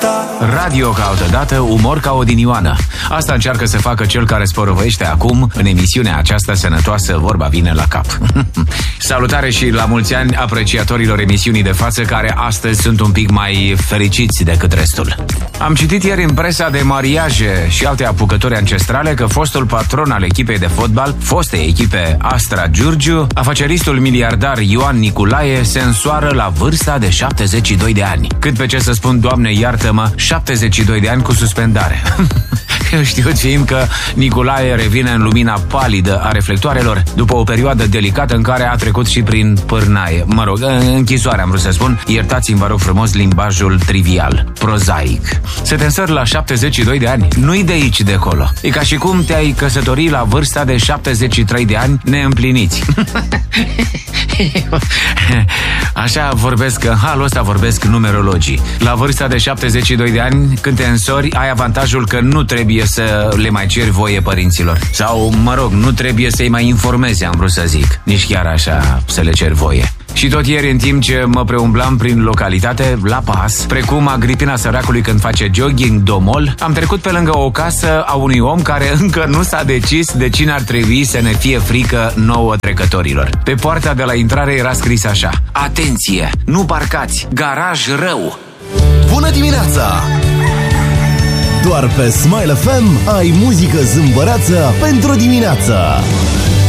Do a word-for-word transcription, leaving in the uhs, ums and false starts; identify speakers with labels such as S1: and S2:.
S1: ta.
S2: Radio ca altădată, umor ca odinioană. Asta încearcă să facă cel care sporăvește acum în emisiunea aceasta sănătoasă, vorba vine la cap. Salutare și la mulți ani apreciatorilor emisiunii de față, care astăzi sunt un pic mai fericiți decât restul. Am citit ieri în presa de mariaje și alte apucători ancestrale că fostul patron al echipei de fotbal, fostei echipe Astra Giurgiu, afaceristul miliardar Ioan Niculae, se însoară la vârsta de șaptezeci și doi de ani. Cât pe ce să spun, Doamne iartă-mă, șaptezeci și doi de ani cu suspendare. Eu știut fiind că Niculae revine în lumina palidă a reflectoarelor după o perioadă delicată în care a trecut și prin pârnaie. Mă rog, închisoare am vrut să spun. Iertați-mi, vă rog frumos, limbajul trivial, prozaic. Să te însări la șaptezeci și doi de ani? Nu-i de aici de acolo. E ca și cum te-ai căsători la vârsta de șaptezeci și trei de ani neîmpliniți. Așa vorbesc, în halul ăsta vorbesc numerologii. La vârsta de șaptezeci și doi de ani, când te însori, ai avantajul că nu trebuie să le mai ceri voie părinților. Sau, mă rog, nu trebuie să-i mai informezi, am vrut să zic. Nici chiar așa să le ceri voie. Și tot ieri, în timp ce mă preumblam prin localitate, la pas, precum Agripina săracului când face jogging domol, am trecut pe lângă o casă a unui om care încă nu s-a decis de cine ar trebui să ne fie frică nouă trecătorilor. Pe poarta de la intrare era scris așa: atenție, nu parcați, garaj rău.
S3: Bună dimineața! Doar pe Smile F M ai muzică zâmbăreață pentru dimineață.